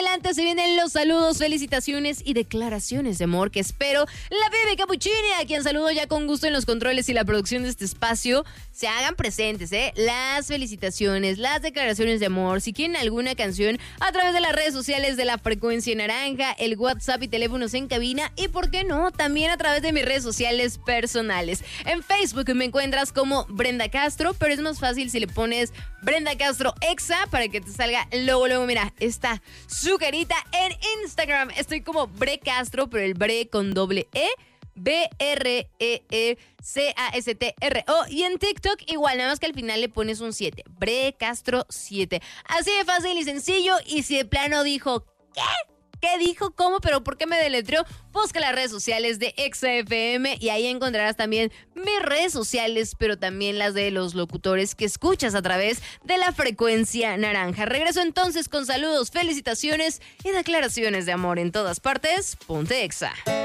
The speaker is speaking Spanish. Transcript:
adelante se vienen los saludos, felicitaciones y declaraciones de amor que espero la Bebe Capuchini, a quien saludo ya con gusto en los controles y la producción de este espacio, se hagan presentes, las felicitaciones, las declaraciones de amor. Si quieren alguna canción, a través de las redes sociales de La Frecuencia Naranja, el WhatsApp y teléfonos en cabina, y por qué no, también a través de mis redes sociales personales. En Facebook me encuentras como Brenda Castro, pero es más fácil si le pones Brenda Castro Exa para que te salga luego, mira, está su carita. En Instagram estoy como Bre Castro, pero el Bre con doble E, BREECASTRO, y en TikTok igual, nada más que al final le pones un 7, Bre Castro 7. Así de fácil y sencillo. Y si de plano dijo, ¿qué? ¿Qué dijo? ¿Cómo? ¿Pero por qué me deletreó? Busca las redes sociales de Exa FM y ahí encontrarás también mis redes sociales, pero también las de los locutores que escuchas a través de La Frecuencia Naranja. Regreso entonces con saludos, felicitaciones y declaraciones de amor en todas partes. Ponte Exa.